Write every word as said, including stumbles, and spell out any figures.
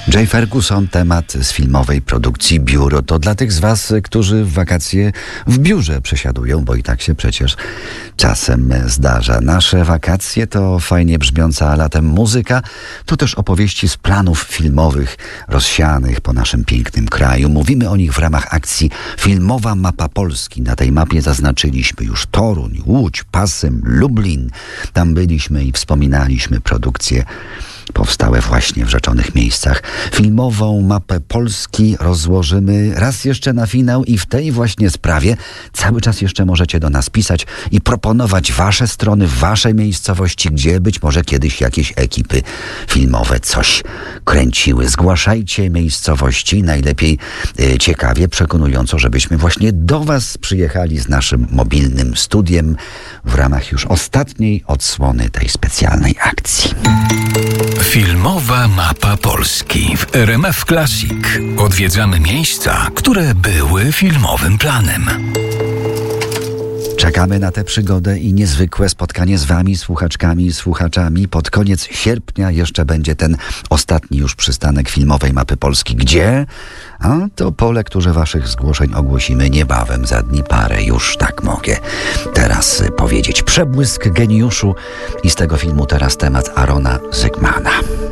Jay Ferguson, temat z filmowej produkcji Biuro. To dla tych z was, którzy w wakacje w biurze przesiadują, bo i tak się przecież czasem zdarza. Nasze wakacje to fajnie brzmiąca latem muzyka, to też opowieści z planów filmowych rozsianych po naszym pięknym kraju. Mówimy o nich w ramach akcji Filmowa Mapa Polski. Na tej mapie zaznaczyliśmy już Toruń, Łódź, Pasym, Lublin. Tam byliśmy i wspominaliśmy produkcje powstałe właśnie w rzeczonych miejscach. Filmową mapę Polski rozłożymy raz jeszcze na finał i w tej właśnie sprawie cały czas jeszcze możecie do nas pisać i proponować wasze strony, wasze miejscowości, gdzie być może kiedyś jakieś ekipy filmowe coś kręciły. Zgłaszajcie miejscowości, najlepiej e, ciekawie, przekonująco, żebyśmy właśnie do was przyjechali z naszym mobilnym studiem w ramach już ostatniej odsłony tej specjalnej akcji. Filmowa Mapa Polski w R M F Classic. Odwiedzamy miejsca, które były filmowym planem. Czekamy na tę przygodę i niezwykłe spotkanie z wami, słuchaczkami i słuchaczami. Pod koniec sierpnia jeszcze będzie ten ostatni już przystanek Filmowej Mapy Polski. Gdzie? A to po lekturze waszych zgłoszeń ogłosimy niebawem, za dni parę. Już tak mogę teraz powiedzieć. Przebłysk geniuszu i z tego filmu teraz temat Arona Zygmana.